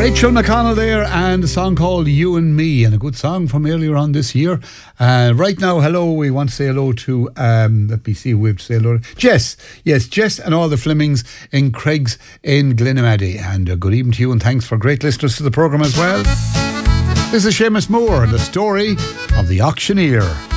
Rachel McConnell there, and a song called You and Me, and a good song from earlier on this year. Right now, hello, we want to say hello to, let me see who we have to say hello to. Jess, yes, Jess and all the Flemings in Craigs in Glenamaddy. And good evening to you, and thanks for great listeners to the programme as well. This is Seamus Moore, the story of the auctioneer.